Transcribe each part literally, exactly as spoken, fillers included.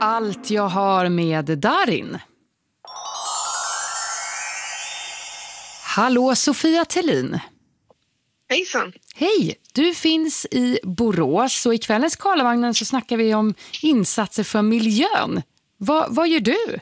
Allt jag har med Darin. Hallå Sofia Tellin. Hejsan. Hej, du finns i Borås och i kvällens Karlavagnen så snackar vi om insatser för miljön. Va, vad gör du?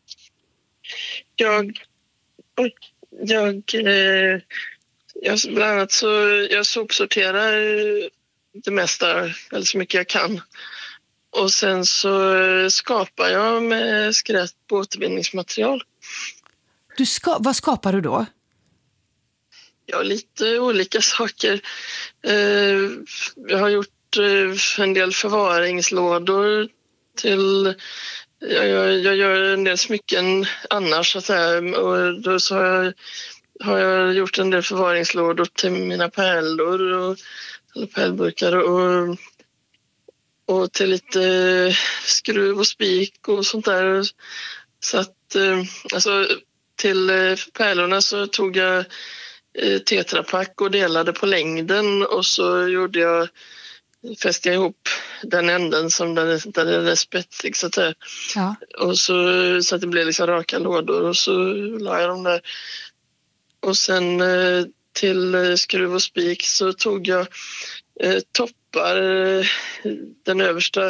Jag, jag, eh, jag bland annat så jag sopsorterar det mesta, eller så mycket jag kan. Och sen så skapar jag med skräp på återvinningsmaterial. Du ska, vad skapar du då? Ja, lite olika saker. Eh, jag har gjort eh, en del förvaringslådor till... Jag, jag, jag gör en del smycken annars, så att säga. Och då så har jag, har jag gjort en del förvaringslådor till mina pärlor och eller pärlburkar och, och till lite skruv och spik och sånt där. Så att, eh, alltså till pärlorna så tog jag tetrapack och delade på längden och så gjorde jag fäste jag ihop den änden som där, där den är spetsig så att säga. Ja. Och så, så att det blev liksom raka lådor och så la jag dem där. Och sen till skruv och spik så tog jag eh, toppar, den översta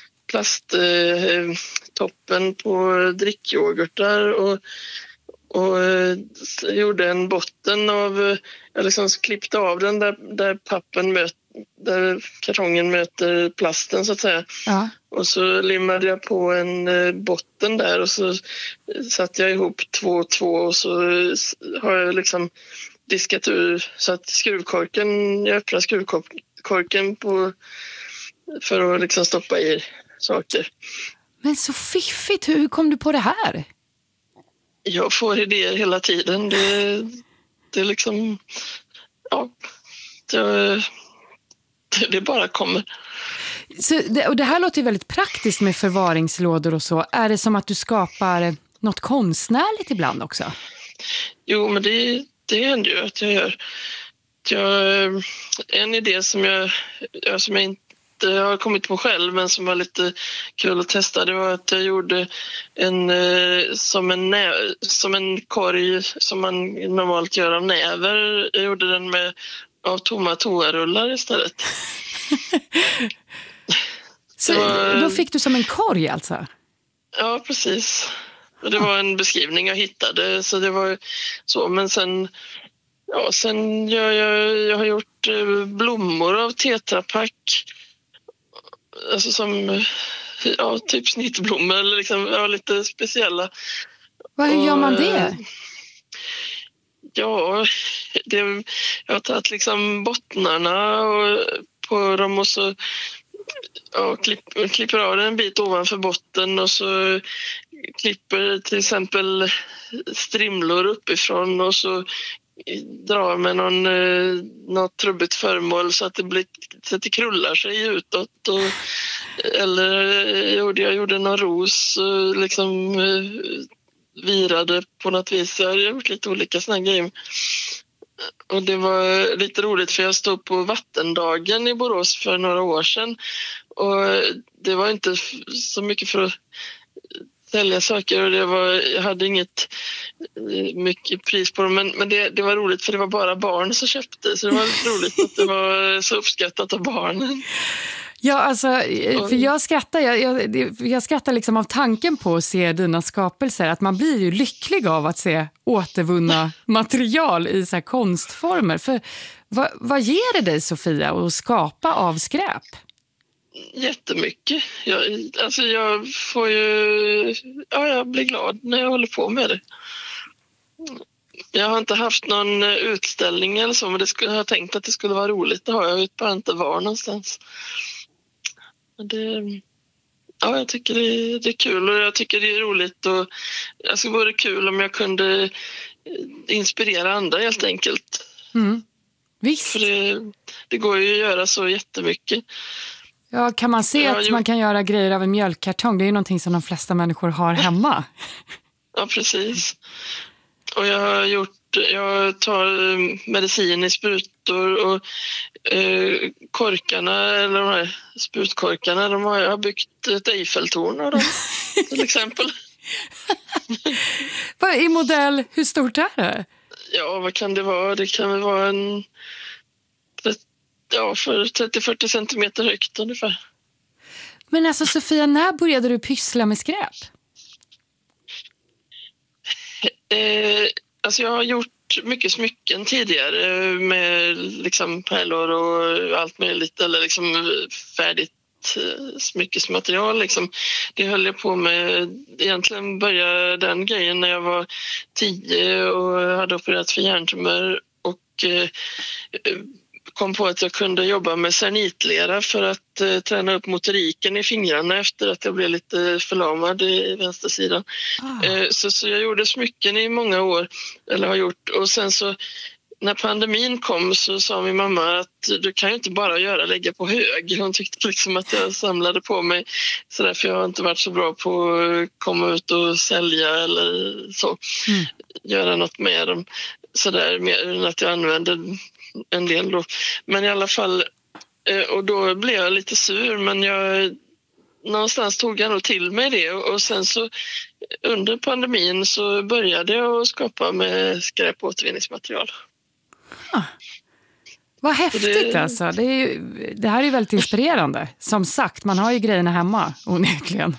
plasttoppen på drickyoghurtar och Och eh, gjorde en botten av, jag liksom klippte av den där, där pappen möter, där kartongen möter plasten så att säga. Ja. Och så limmade jag på en eh, botten där och så satte jag ihop två och två och så har jag liksom diskat ur så att skruvkorken, jag öppnar skruvkorken på, för att liksom stoppa i saker. Men så fiffigt, hur kom du på det här? Jag får idéer hela tiden. Det, det är liksom... Ja, det, det bara kommer. Så det, och det här låter ju väldigt praktiskt med förvaringslådor och så. Är det som att du skapar något konstnärligt ibland också? Jo, men det, det händer ju att jag gör. Jag, en idé som jag, som jag inte jag har kommit på själv men som var lite kul att testa, det var att jag gjorde en som en, nä, som en korg som man normalt gör av näver. Jag gjorde den med av tomma toarullar istället. Så var, då fick du som en korg alltså? Ja, precis. Och det var en beskrivning jag hittade så det var så, men sen ja, sen jag, jag, jag har gjort blommor av tetrapack. Alltså som ja, typ snittblommor eller liksom, ja, lite speciella. Vad, hur gör man det? Ja, det, jag har tagit liksom bottnarna och, på dem och så ja, klipp, klipper av en bit ovanför botten och så klipper till exempel strimlor uppifrån och så drar med någon, eh, något trubbigt föremål så att det, blir, så att det krullar sig utåt. Och, eller jag, jag gjorde någon ros och liksom eh, virade på något vis. Jag har gjort lite olika såna grejer. Och det var lite roligt för jag stod på Vattendagen i Borås för några år sedan. Och det var inte så mycket för att sälja saker och det var, jag hade inget mycket pris på dem men, men det, det var roligt för det var bara barn som köpte så det var roligt att det var så uppskattat av barnen. Ja, alltså, för jag skrattar, jag, jag, jag skrattar liksom av tanken på att se dina skapelser, att man blir ju lycklig av att se återvunna material i så här konstformer. För vad, vad ger det dig, Sofia, att skapa av skräp? Jättemycket. Jag, alltså jag får ju... Ja, jag blir glad när jag håller på med det. Jag har inte haft någon utställning eller så, men det skulle, jag har tänkt att det skulle vara roligt. Det har jag bara inte var någonstans. Det, ja, jag tycker det, det är kul och jag tycker det är roligt. Och jag skulle vara kul om jag kunde inspirera andra helt enkelt. Mm. Visst. För det, det går ju att göra så jättemycket. Ja, kan man se ja, att jo. man kan göra grejer av en mjölkkartong? Det är ju någonting som de flesta människor har hemma. Ja, precis. Och jag har gjort Jag tar medicin i sprutor och eh, korkarna, eller de här sprutkorkarna, de har, jag har byggt ett Eiffeltorn av dem, till exempel. Vad i modell, hur stort är det? Ja, vad kan det vara? Det kan väl vara en ja, för trettio till fyrtio centimeter högt ungefär. Men alltså Sofia, när började du pyssla med skräp? Eh, alltså jag har gjort mycket smycken tidigare med liksom pärlor och allt möjligt, eller liksom färdigt smyckesmaterial. Liksom. Det höll jag på med, egentligen började den grejen när jag var tio och hade opererat för hjärntumör och eh, kom på att jag kunde jobba med cernitlera för att eh, träna upp motoriken i fingrarna efter att jag blev lite förlamad i vänstersidan. Ah. Eh, så, så jag gjorde smycken i många år, eller har gjort, och sen så när pandemin kom så sa min mamma att du kan ju inte bara göra lägga på hög. Hon tyckte liksom att jag samlade på mig så därför jag har inte varit så bra på att komma ut och sälja eller så. Mm. Göra något med dem sådär, mer än att jag använde en del då. Men i alla fall, och då blev jag lite sur, men jag någonstans tog jag nog till mig det, och sen så under pandemin så började jag skapa med skräp- och återvinningsmaterial. Ah. Vad häftigt det... alltså. Det, är ju, det här är väldigt inspirerande. Som sagt, man har ju grejerna hemma, onekligen.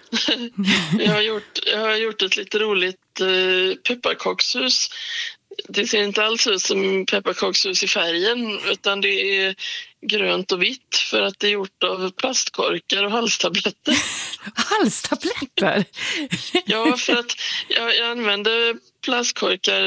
jag, har gjort, jag har gjort ett lite roligt eh, pepparkakshus. Det ser inte alls ut som pepparkakshus i färgen, utan det är grönt och vitt för att det är gjort av plastkorkar och halstabletter. Halstabletter? Ja, för att jag, jag använde plastkorkar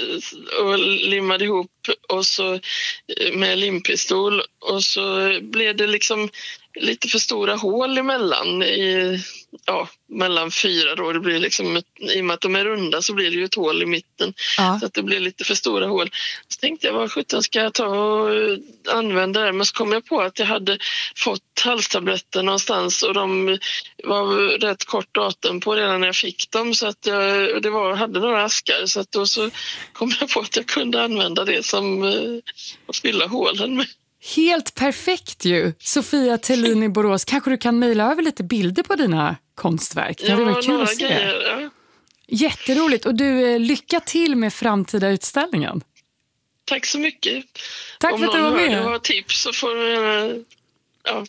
och limmade ihop och så med limpistol, och så blev det liksom lite för stora hål emellan i, ja, mellan fyra då. Det blir liksom ett, i och med att de är runda så blir det ju ett hål i mitten. Ja. Så att det blir lite för stora hål. Så tänkte jag, vad sjutton ska jag ta och använda det? Men så kom jag på att jag hade fått halstabletter någonstans och de var rätt kort datum på redan när jag fick dem, så att jag det var, hade några askar, så att då så kom jag på att jag kunde använda det som eh, att fylla hålen med. Helt perfekt ju. Sofia Thelin i Borås, kanske du kan mejla över lite bilder på dina konstverk. Det hade varit kul att se. Grejer, ja. Jätteroligt. Och du, lycka till med framtida utställningen. Tack så mycket. Tack Om för att du var med. Om någon har tips så får du ja,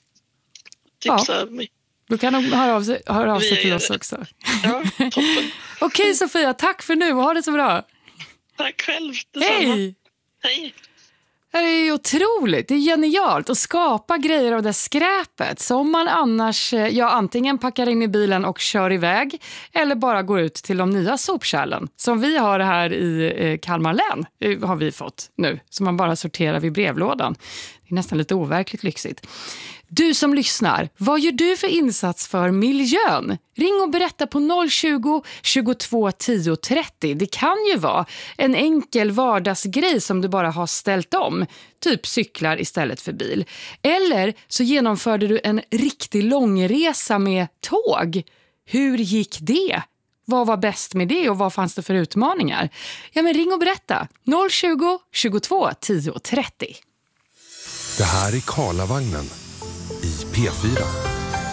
tipsa ja. mig. Du kan nog höra av sig, höra av sig till oss också. Ja, toppen. Okej Sofia, tack för nu och ha det så bra. Tack själv. Hej! Hej! Det är ju otroligt, det är genialt att skapa grejer av det skräpet som man annars ja, antingen packar in i bilen och kör iväg eller bara går ut till de nya sopkärlen som vi har här i Kalmar län, har vi fått nu, som man bara sorterar vid brevlådan. Det är nästan lite overkligt lyxigt. Du som lyssnar, vad gör du för insats för miljön? Ring och berätta på noll tjugo, tjugotvå, tio, trettio. Det kan ju vara en enkel vardagsgrej som du bara har ställt om. Typ cyklar istället för bil. Eller så genomförde du en riktig långresa med tåg. Hur gick det? Vad var bäst med det och vad fanns det för utmaningar? Ja, men ring och berätta. noll tjugo, tjugotvå, tio, trettio. Det här är Karlavagnen i P fyra.